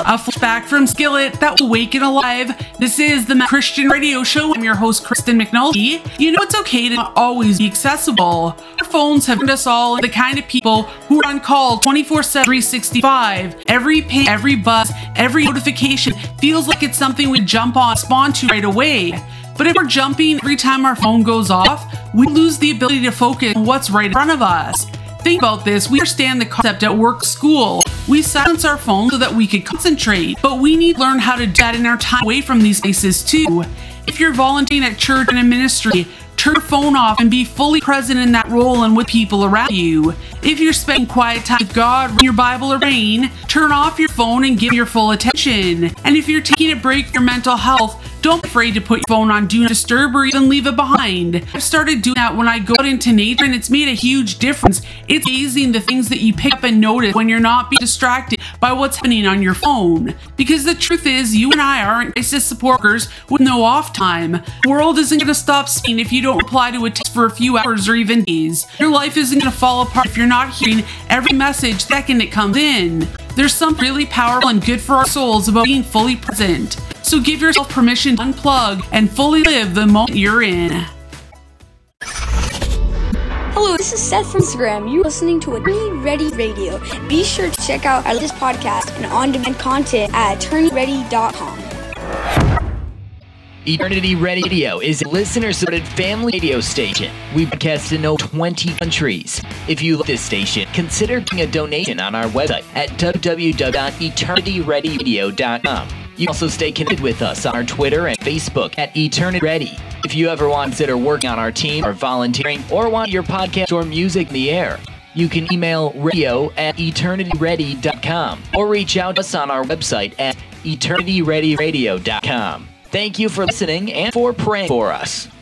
A flashback from Skillet that will wake and alive. This is the Christian Radio Show. I'm your host, Kristen McNulty. You know, it's okay to not always be accessible. Our phones have turned us all into the kind of people who are on call 24/7, 365. Every ping, every buzz, every notification feels like it's something we jump on, respond to right away. But if we're jumping every time our phone goes off, we lose the ability to focus on what's right in front of us. Think about this. We understand the concept at work, school. We silence our phones so that we can concentrate, but we need to learn how to do that in our time away from these places too. If you're volunteering at church and in ministry, turn your phone off and be fully present in that role and with people around you. If you're spending quiet time with God, read your Bible or praying, turn off your phone and give your full attention. And if you're taking a break for your mental health, don't be afraid to put your phone on Do Not Disturb or even leave it behind. I've started doing that when I go out into nature, and it's made a huge difference. It's amazing the things that you pick up and notice when you're not being distracted by what's happening on your phone. Because the truth is, you and I aren't crisis support workers with no off time. The world isn't going to stop spinning if you don't reply to a text for a few hours or even days. Your life isn't going to fall apart if you're not hearing every message the second it comes in. There's something really powerful and good for our souls about being fully present. So give yourself permission to unplug and fully live the moment you're in. Hello, this is Seth from Instagram. You're listening to Eternity Ready Radio. Be sure to check out our latest podcast and on-demand content at eternityready.com. Eternity Ready Radio is a listener-supported family radio station. We broadcast in over 20 countries. If you love this station, consider giving a donation on our website at www.eternityreadyradio.com. You can also stay connected with us on our Twitter and Facebook at Eternity Ready. If you ever want to consider working on our team or volunteering or want your podcast or music in the air, you can email radio@eternityready.com or reach out to us on our website at eternityreadyradio.com. Thank you for listening and for praying for us.